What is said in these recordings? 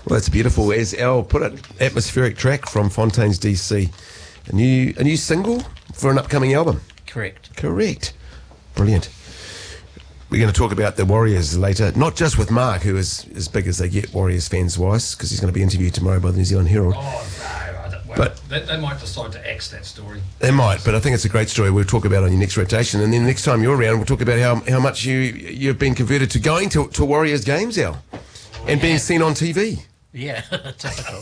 Well, that's beautiful. As Al put it, atmospheric track from Fontaines DC. A new single for an upcoming album. Correct. Brilliant. We're going to talk about the Warriors later, not just with Mark, who is as big as they get Warriors fans-wise, because he's going to be interviewed tomorrow by the New Zealand Herald. Oh, no. Well, but they might decide to axe that story. They might, but I think it's a great story. We'll talk about it on your next rotation. And then next time you're around, we'll talk about how much you've been converted to going to Warriors games, Al, and being seen on TV. Yeah, typical.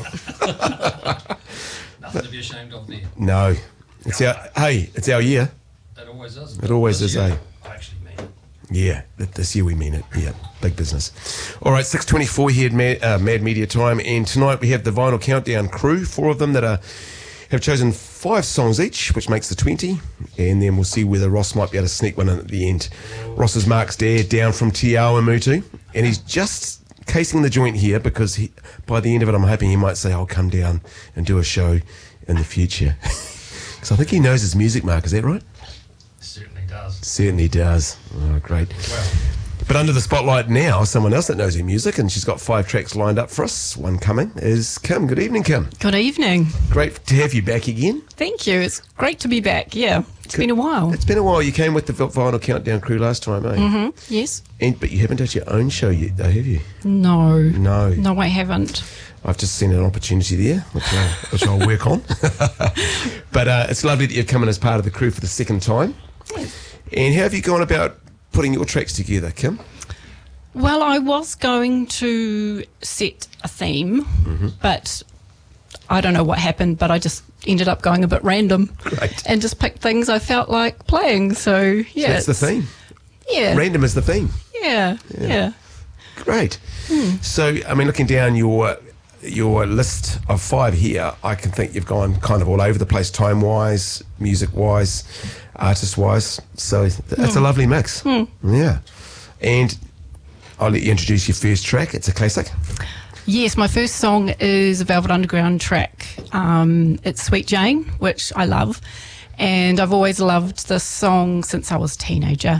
Nothing to be ashamed of there. No. It's our year. It always is. It always is, I actually mean it. Yeah, this year we mean it. Yeah, big business. All right, 6:24 here at Mad Media Time, and tonight we have the Vinyl Countdown crew, 4 of them that have chosen 5 songs each, which makes the 20, and then we'll see whether Ross might be able to sneak one in at the end. Ross is Mark's dad, down from Te Awamutu, and he's just casing the joint here because by the end of it, I'm hoping he might say, I'll come down and do a show in the future. Because I think he knows his music, Mark, is that right? Certainly does. Oh, great. Well, but under the spotlight now, someone else that knows her music, and she's got 5 tracks lined up for us. One coming is Kim. Good evening, Kim. Good evening. Great to have you back again. Thank you. It's great to be back. Yeah, it's been a while. It's been a while. You came with the Vinyl Countdown crew last time, eh? Mm-hmm. Yes. But you haven't had your own show yet, though, have you? No. No, I haven't. I've just seen an opportunity there, which I'll work on. But it's lovely that you're coming as part of the crew for the second time. Yes. And how have you gone about putting your tracks together, Kim? Well, I was going to set a theme, but I don't know what happened, but I just ended up going a bit random. Great. And just picked things I felt like playing. So, yeah. So that's the theme. Yeah. Random is the theme. Yeah. Great. So, I mean, looking down your list of 5 here, I can think you've gone kind of all over the place, time-wise, music-wise, artist-wise. So that's a lovely mix. Yeah. And I'll let you introduce your first track. It's a classic. Yes, my first song is a Velvet Underground track. It's Sweet Jane, which I love. And I've always loved this song since I was a teenager.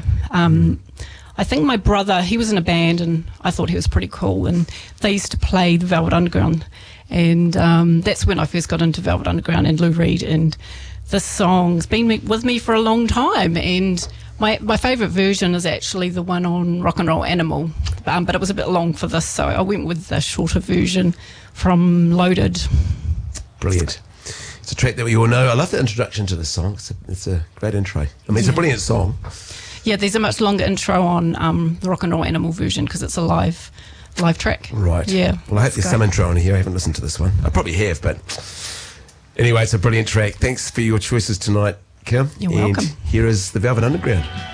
I think my brother, he was in a band, and I thought he was pretty cool, and they used to play the Velvet Underground, and that's when I first got into Velvet Underground and Lou Reed, and this song's been with me for a long time, and my favourite version is actually the one on Rock and Roll Animal, but it was a bit long for this, so I went with the shorter version from Loaded. Brilliant. It's a track that we all know. I love the introduction to this song. It's a great intro. I mean, it's a brilliant song. Yeah, there's a much longer intro on the Rock and Roll Animal version because it's a live track. Right. Yeah. Well, I hope there's some intro on here. I haven't listened to this one. I probably have, but anyway, it's a brilliant track. Thanks for your choices tonight, Kim. You're welcome. And here is the Velvet Underground.